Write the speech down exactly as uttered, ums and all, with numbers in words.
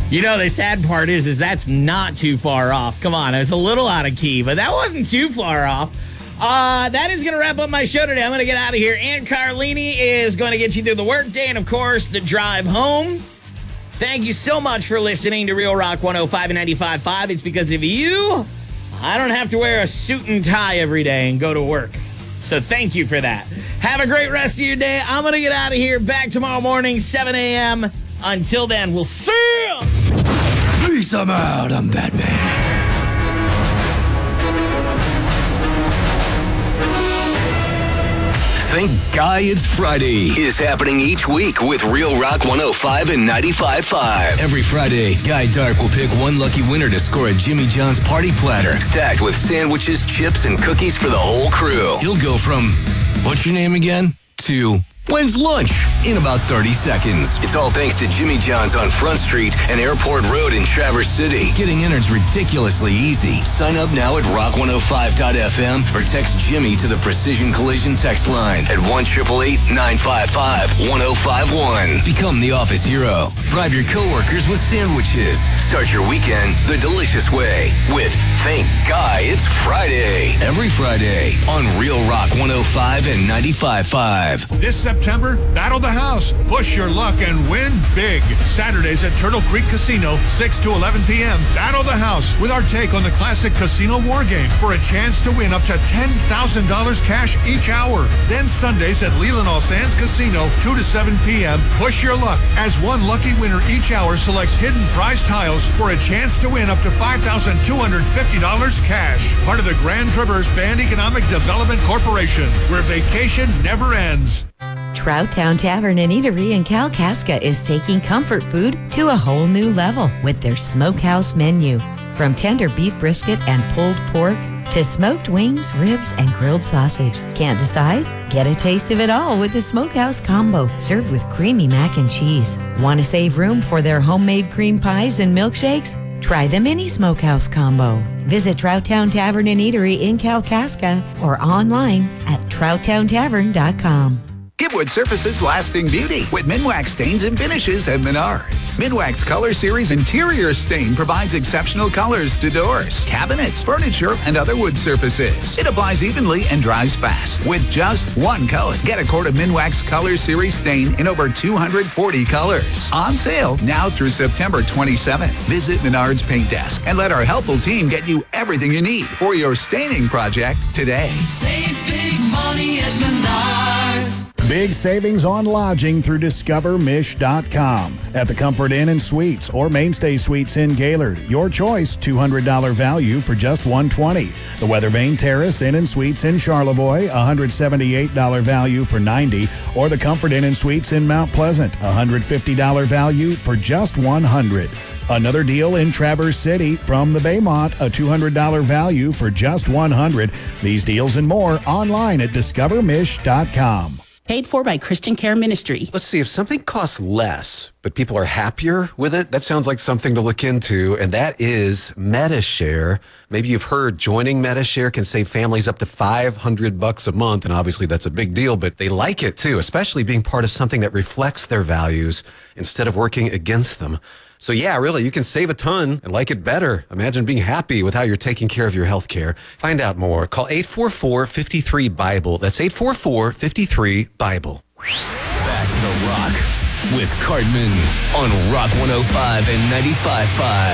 You know, the sad part is, is that's not too far off. Come on, it's a little out of key, but that wasn't too far off. Uh, that is going to wrap up my show today. I'm going to get out of here. Ann Carlini is going to get you through the workday and, of course, the drive home. Thank you so much for listening to Real Rock one oh five and ninety-five point five. It's because of you, I don't have to wear a suit and tie every day and go to work. So thank you for that. Have a great rest of your day. I'm going to get out of here. Back tomorrow morning, seven a.m. Until then, we'll see you. Peace, I'm out. I'm Batman. Thank God It's Friday is happening each week with Real Rock one oh five and ninety-five point five. Every Friday, Guy Dark will pick one lucky winner to score a Jimmy John's party platter stacked with sandwiches, chips, and cookies for the whole crew. He'll go from, what's your name again, to when's lunch in about thirty seconds. It's all thanks to Jimmy John's on Front Street and Airport Road in Traverse City. Getting in is ridiculously easy. Sign up now at rock one oh five dot f m or text Jimmy to the Precision Collision text line at one eight eight eight, nine five five, one oh five one. Become the office hero. Bribe your coworkers with sandwiches. Start your weekend the delicious way with Thank God It's Friday. Every Friday on Real Rock one oh five and ninety-five point five. This September, battle the house, push your luck, and win big. Saturdays at Turtle Creek Casino, six to eleven p.m. Battle the house with our take on the classic casino war game for a chance to win up to ten thousand dollars cash each hour. Then Sundays at Leland All Sands Casino, two to seven p.m. Push your luck as one lucky winner each hour selects hidden prize tiles for a chance to win up to five thousand two hundred fifty dollars cash. Part of the Grand Traverse Band Economic Development Corporation, where vacation never ends. Trout Town Tavern and Eatery in Kalkaska is taking comfort food to a whole new level with their smokehouse menu. From tender beef brisket and pulled pork to smoked wings, ribs, and grilled sausage. Can't decide? Get a taste of it all with the Smokehouse Combo, served with creamy mac and cheese. Want to save room for their homemade cream pies and milkshakes? Try the Mini Smokehouse Combo. Visit Trout Town Tavern and Eatery in Kalkaska or online at trout town tavern dot com. Give wood surfaces lasting beauty with Minwax stains and finishes at Menards. Minwax Color Series Interior Stain provides exceptional colors to doors, cabinets, furniture, and other wood surfaces. It applies evenly and dries fast with just one coat. Get a quart of Minwax Color Series Stain in over two hundred forty colors. On sale now through September twenty-seventh. Visit Menards Paint Desk and let our helpful team get you everything you need for your staining project today. Save big money at Menards. Big savings on lodging through discover mish dot com. At the Comfort Inn and Suites or Mainstay Suites in Gaylord, your choice, two hundred dollars value for just one hundred twenty dollars. The Weathervane Terrace Inn and Suites in Charlevoix, one hundred seventy-eight dollars value for ninety dollars. Or the Comfort Inn and Suites in Mount Pleasant, one hundred fifty dollars value for just one hundred dollars. Another deal in Traverse City from the Baymont, a two hundred dollars value for just one hundred dollars. These deals and more online at discover mish dot com. Paid for by Christian Care Ministry. Let's see, if something costs less, but people are happier with it, that sounds like something to look into, and that is Medi-Share. Maybe you've heard joining Medi-Share can save families up to five hundred bucks a month, and obviously that's a big deal, but they like it too, especially being part of something that reflects their values instead of working against them. So yeah, really, you can save a ton and like it better. Imagine being happy with how you're taking care of your health care. Find out more. Call eight four four, five three, BIBLE. That's eight four four, five three, BIBLE. Back to the Rock with Cartman on Rock one oh five and ninety-five point five.